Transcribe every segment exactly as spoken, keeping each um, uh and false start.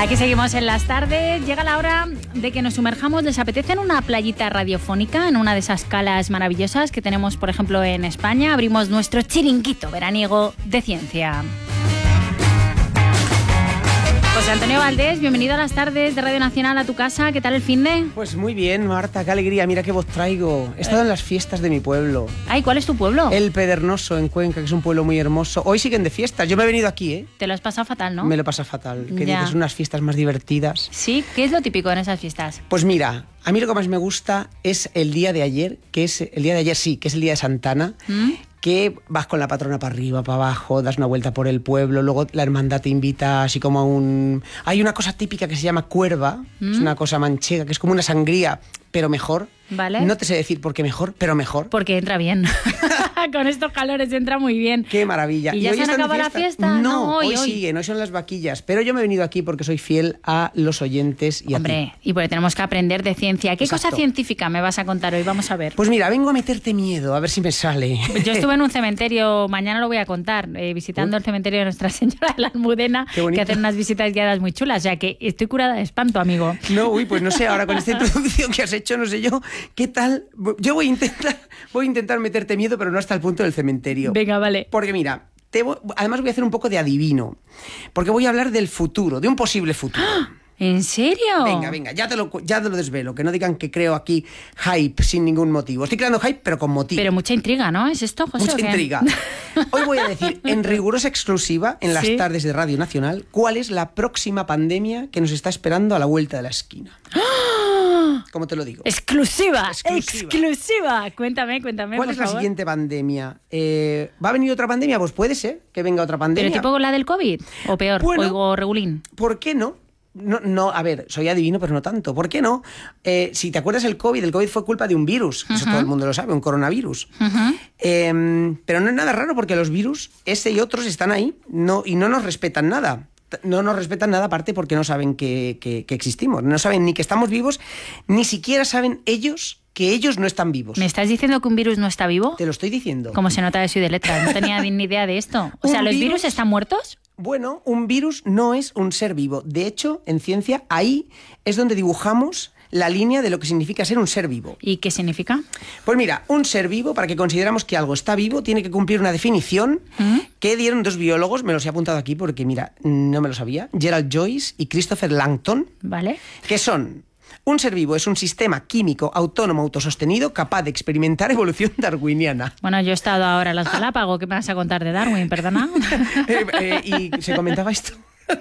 Aquí seguimos en las tardes. Llega la hora de que nos sumerjamos. ¿Les apetece en una playita radiofónica, en una de esas calas maravillosas que tenemos, por ejemplo, en España? Abrimos nuestro chiringuito veraniego de ciencia. José Antonio Valdés, bienvenido a las tardes de Radio Nacional, a tu casa. ¿Qué tal el finde? Pues muy bien, Marta, qué alegría. Mira qué voz traigo. He estado en las fiestas de mi pueblo. Ay, ¿cuál es tu pueblo? El Pedregoso, en Cuenca, que es un pueblo muy hermoso. Hoy siguen de fiestas. Yo me he venido aquí, ¿eh? Te lo has pasado fatal, ¿no? Me lo pasa fatal. Que Ya. dices, unas fiestas más divertidas. Sí, ¿qué es lo típico en esas fiestas? Pues mira, a mí lo que más me gusta es el día de ayer, que es el día de ayer sí, que es el día de Santana. ¿Mm? Que vas con la patrona para arriba, para abajo, das una vuelta por el pueblo, luego la hermandad te invita así como a un... Hay una cosa típica que se llama cuerva, ¿Mm? Es una cosa manchega, que es como una sangría, pero mejor. Vale. No te sé decir por qué mejor, pero mejor. Porque entra bien. Con estos calores entra muy bien. ¡Qué maravilla! ¿Y ya ¿Y se han acabado la fiesta? No, no hoy, hoy, hoy siguen, hoy son las vaquillas. Pero yo me he venido aquí porque soy fiel a los oyentes y Hombre, a ti. y porque tenemos que aprender de ciencia. ¿Qué Exacto. cosa científica me vas a contar hoy? Vamos a ver. Pues mira, vengo a meterte miedo, a ver si me sale. Yo estuve en un cementerio, mañana lo voy a contar, eh, visitando el cementerio de Nuestra Señora de la Almudena, que hacen unas visitas guiadas muy chulas. O sea que estoy curada de espanto, amigo. No, uy, pues no sé, ahora con esta introducción que has hecho, no sé yo, ¿qué tal? Yo voy a intentar, voy a intentar meterte miedo, pero no hasta el punto del cementerio. Venga, vale. Porque mira, te voy, además voy a hacer un poco de adivino, porque voy a hablar del futuro, de un posible futuro. ¿En serio? Venga, venga, ya te, lo, ya te lo desvelo, que no digan que creo aquí hype sin ningún motivo. Estoy creando hype, pero con motivo. Pero mucha intriga, ¿no? ¿Es esto, José? Mucha intriga. Hoy voy a decir, en rigurosa exclusiva, en las ¿Sí? tardes de Radio Nacional, cuál es la próxima pandemia que nos está esperando a la vuelta de la esquina. ¿Cómo te lo digo? Exclusiva, exclusiva. Exclusiva. Cuéntame, cuéntame, ¿Cuál por es la favor? siguiente pandemia? Eh, ¿Va a venir otra pandemia? Pues puede ser que venga otra pandemia. ¿Pero tipo la del COVID? ¿O peor? Bueno, ¿Oigo regulín? ¿Por qué no? No, no, a ver, soy adivino, pero no tanto. ¿Por qué no? Eh, si te acuerdas el COVID, el COVID fue culpa de un virus. Uh-huh. Eso todo el mundo lo sabe, un coronavirus. Uh-huh. Eh, pero no es nada raro porque los virus, ese y otros, están ahí no, y no nos respetan nada. No nos respetan nada, aparte porque no saben que, que, que existimos. No saben ni que estamos vivos, ni siquiera saben ellos que ellos no están vivos. ¿Me estás diciendo que un virus no está vivo? Te lo estoy diciendo. Como se nota de soy de letras, no tenía ni idea de esto. O sea, ¿los virus, virus están muertos? Bueno, un virus no es un ser vivo. De hecho, en ciencia, ahí es donde dibujamos la línea de lo que significa ser un ser vivo. ¿Y qué significa? Pues mira, un ser vivo, para que consideramos que algo está vivo, tiene que cumplir una definición ¿Mm? que dieron dos biólogos, me los he apuntado aquí porque, mira, no me lo sabía, Gerald Joyce y Christopher Langton, ¿vale? Que son... Un ser vivo es un sistema químico autónomo autosostenido capaz de experimentar evolución darwiniana. Bueno, yo he estado ahora en las Galápagos. ¿Qué me vas a contar de Darwin? Perdona. eh, eh, y se comentaba esto.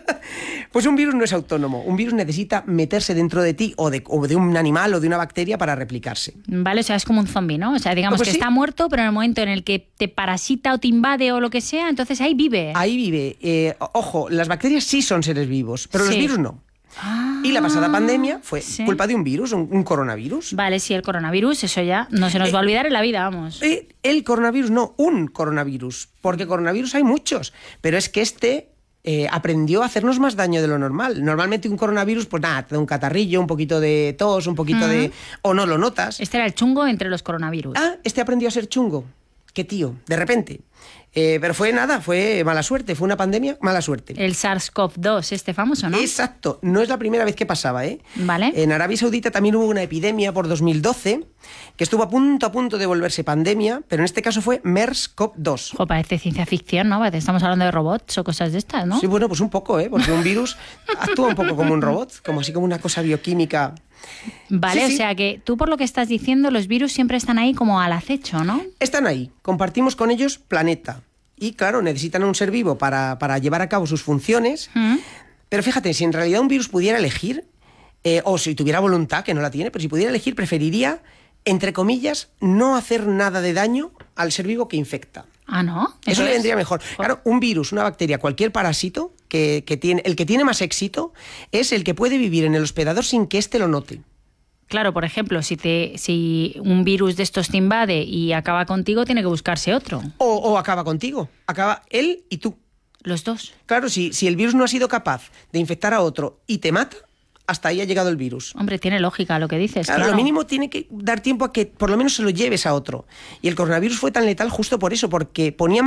Pues un virus no es autónomo. Un virus necesita meterse dentro de ti o de, o de un animal o de una bacteria para replicarse. Vale, o sea, es como un zombi, ¿no? O sea, digamos pues que sí. está muerto, pero en el momento en el que te parasita o te invade o lo que sea, entonces ahí vive. Ahí vive. Eh, ojo, las bacterias sí son seres vivos, pero sí. los virus no. Ah, y la pasada pandemia fue sí. culpa de un virus, un, un coronavirus. Vale, sí, el coronavirus, eso ya no se nos eh, va a olvidar en la vida, vamos. Eh, el coronavirus, no, un coronavirus, porque coronavirus hay muchos, pero es que este eh, aprendió a hacernos más daño de lo normal. Normalmente un coronavirus, pues nada, te da un catarrillo, un poquito de tos, un poquito uh-huh. de... o no lo notas. Este era el chungo entre los coronavirus. Ah, este aprendió a ser chungo. Qué tío, de repente. Eh, pero fue nada, fue mala suerte, fue una pandemia, mala suerte. El SARS-CoV dos, este famoso, ¿no? Exacto, no es la primera vez que pasaba, ¿eh? Vale. En Arabia Saudita también hubo una epidemia por dos mil doce que estuvo a punto a punto de volverse pandemia, pero en este caso fue MERS-CoV dos. O parece ciencia ficción, ¿no? Estamos hablando de robots o cosas de estas, ¿no? Sí, bueno, pues un poco, ¿eh? Porque un virus actúa un poco como un robot, como así como una cosa bioquímica. Vale, sí, sí. O sea que tú por lo que estás diciendo, los virus siempre están ahí como al acecho, ¿no? Están ahí, compartimos con ellos planeta. Y claro, necesitan un ser vivo para, para llevar a cabo sus funciones. ¿Mm? Pero fíjate, si en realidad un virus pudiera elegir, eh, o si tuviera voluntad, que no la tiene, pero si pudiera elegir, preferiría, entre comillas, no hacer nada de daño al ser vivo que infecta. Ah, ¿no? Eso, Eso le vendría mejor. Claro, un virus, una bacteria, cualquier parásito, que, que tiene, el que tiene más éxito es el que puede vivir en el hospedador sin que éste lo note. Claro, por ejemplo, si te si un virus de estos te invade y acaba contigo, tiene que buscarse otro. O, o acaba contigo. Acaba él y tú. Los dos. Claro, si, si el virus no ha sido capaz de infectar a otro y te mata, hasta ahí ha llegado el virus. Hombre, tiene lógica lo que dices. Claro, claro. Lo mínimo tiene que dar tiempo a que por lo menos se lo lleves a otro. Y el coronavirus fue tan letal justo por eso, porque ponía